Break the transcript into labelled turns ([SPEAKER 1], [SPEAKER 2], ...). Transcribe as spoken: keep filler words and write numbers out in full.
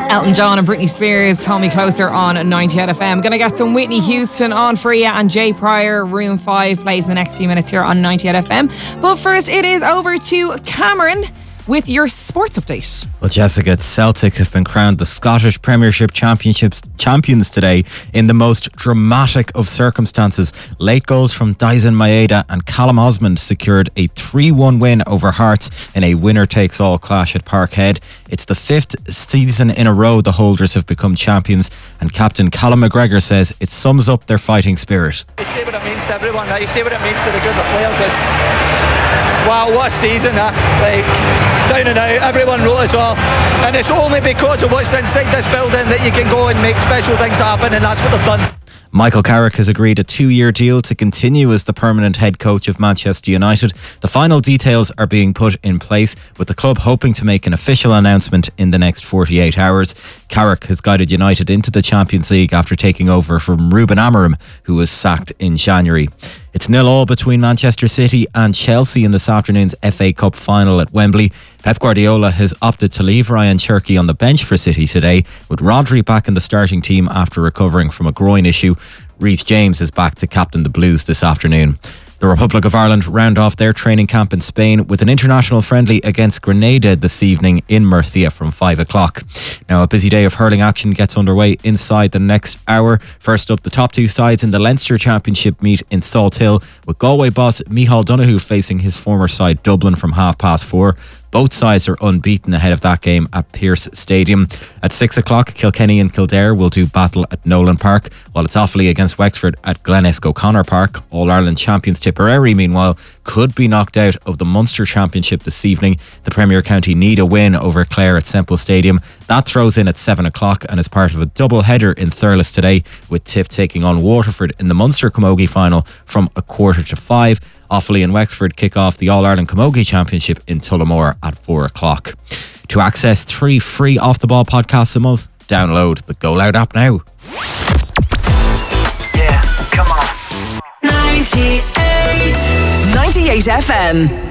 [SPEAKER 1] Elton John and Britney Spears, Hold Me Closer on ninety-eight F M. Going to get some Whitney Houston on for you, and Jay Pryor, Room five, plays in the next few minutes here on ninety-eight F M. But first, it is over to Cameron with your sports update.
[SPEAKER 2] Well, Jessica, Celtic have been crowned the Scottish Premiership Championships champions today in the most dramatic of circumstances. Late goals from Dyson Maeda and Callum Osmond secured a three one win over Hearts in a winner-takes-all clash at Parkhead. It's the fifth season in a row the holders have become champions, and captain Callum McGregor says it sums up their fighting spirit.
[SPEAKER 3] You see what it means to everyone, right? You see what it means to the group of players. It's, wow, what a season, huh? Like, down and out, everyone wrote us off, and it's only because of what's inside this building that you can go and make special things happen, and that's what they've done.
[SPEAKER 2] Michael Carrick has agreed a two-year deal to continue as the permanent head coach of Manchester United. The final details are being put in place, with the club hoping to make an official announcement in the next forty-eight hours. Carrick has guided United into the Champions League after taking over from Ruben Amorim, who was sacked in January. It's nil all between Manchester City and Chelsea in this afternoon's F A Cup final at Wembley. Pep Guardiola has opted to leave Ryan Cherky on the bench for City today, with Rodri back in the starting team after recovering from a groin issue. Reece James is back to captain the Blues this afternoon. The Republic of Ireland round off their training camp in Spain with an international friendly against Grenada this evening in Murcia from five o'clock. Now, a busy day of hurling action gets underway inside the next hour. First up, the top two sides in the Leinster Championship meet in Salt Hill, with Galway boss Micheál Donoghue facing his former side Dublin from half past four. Both sides are unbeaten ahead of that game at Pearse Stadium. At six o'clock, Kilkenny and Kildare will do battle at Nolan Park, while it's Offaly against Wexford at Glenesk O'Connor Park. All-Ireland champions Tipperary, meanwhile, could be knocked out of the Munster Championship this evening. The Premier County need a win over Clare at Semple Stadium. That throws in at seven o'clock and is part of a double header in Thurles today, with Tip taking on Waterford in the Munster Camogie final from a quarter to five. Offaly and Wexford kick off the All-Ireland Camogie Championship in Tullamore at four o'clock. To access three free off-the-ball podcasts a month, download the Go Loud app now.
[SPEAKER 4] Yeah, come on. ninety-eight. ninety-eight F M.